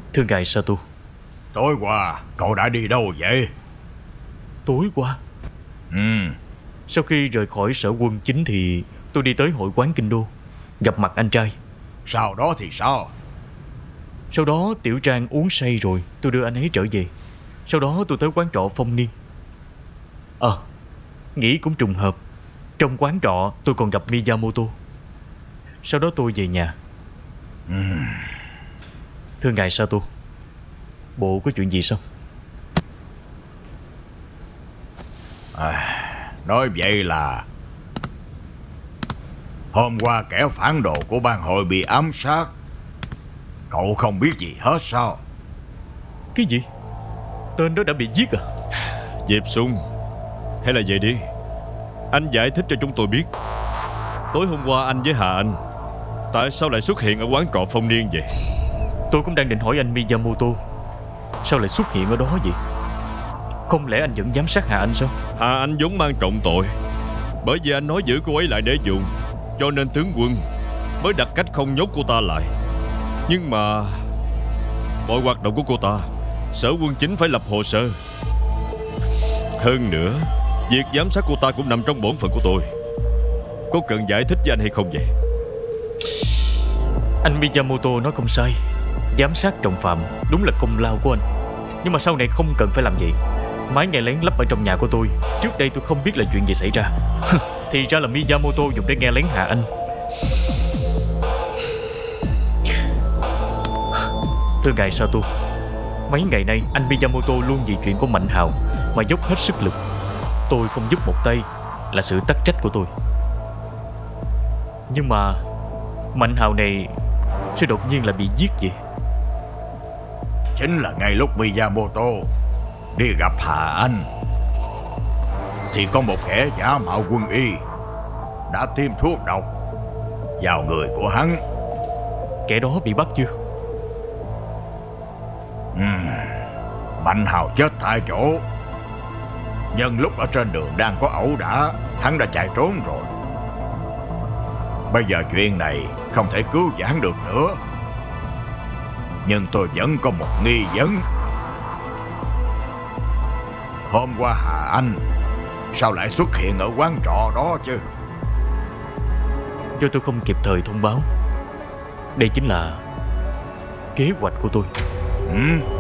Thưa ngài Sato. Tối qua cậu đã đi đâu vậy? Tối qua? Sau khi rời khỏi sở quân chính thì tôi đi tới hội quán Kinh Đô, gặp mặt anh trai. Sau đó thì sao? Sau đó Tiểu Trang uống say rồi, tôi đưa anh ấy trở về. Sau đó tôi tới quán trọ Phong Niên. Nghĩ cũng trùng hợp, trong quán trọ tôi còn gặp Miyamoto. Sau đó tôi về nhà. Thưa ngài Sato, bộ có chuyện gì sao? Nói vậy là hôm qua kẻ phản đồ của bang hội bị ám sát. Cậu không biết gì hết sao? Cái gì? Tên đó đã bị giết à? Diệp Sung, hay là vậy đi, anh giải thích cho chúng tôi biết, tối hôm qua anh với Hà Anh tại sao lại xuất hiện ở quán trọ Phong Niên vậy? Tôi cũng đang định hỏi anh Miyamoto, sao lại xuất hiện ở đó vậy? Không lẽ anh vẫn giám sát Hà Anh sao? Hà Anh vốn mang trọng tội, bởi vì anh nói giữ cô ấy lại để dùng, cho nên tướng quân mới đặt cách không nhốt cô ta lại. Nhưng mà mọi hoạt động của cô ta, sở quân chính phải lập hồ sơ. Hơn nữa, việc giám sát cô ta cũng nằm trong bổn phận của tôi. Có cần giải thích với anh hay không vậy? Anh Miyamoto nói không sai, giám sát trọng phạm đúng là công lao của anh. Nhưng mà sau này không cần phải làm vậy. Máy nghe lén lắp ở trong nhà của tôi, trước đây tôi không biết là chuyện gì xảy ra. Thì ra là Miyamoto dùng để nghe lén Hà Anh. Thưa ngài Sato, mấy ngày nay anh Miyamoto luôn vì chuyện của Mạnh Hào mà dốc hết sức lực. Tôi không giúp một tay là sự tắc trách của tôi. Nhưng mà Mạnh Hào này sao đột nhiên lại bị giết vậy? Chính là ngay lúc Miyamoto đi gặp Hà Anh thì có một kẻ giả mạo quân y đã tiêm thuốc độc vào người của hắn. Kẻ đó bị bắt chưa? Mạnh Hào chết tại chỗ. Nhân lúc ở trên đường đang có ẩu đả, hắn đã chạy trốn rồi. Bây giờ chuyện này không thể cứu vãn được nữa. Nhưng tôi vẫn có một nghi vấn. Hôm qua Hà Anh sao lại xuất hiện ở quán trọ đó chứ? Do tôi không kịp thời thông báo. Đây chính là kế hoạch của tôi.